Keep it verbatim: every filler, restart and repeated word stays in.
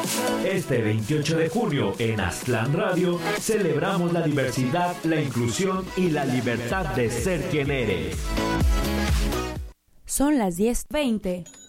Este veintiocho de junio en Aztlán Radio celebramos la diversidad, la inclusión y la libertad de ser quien eres. Son las diez veinte.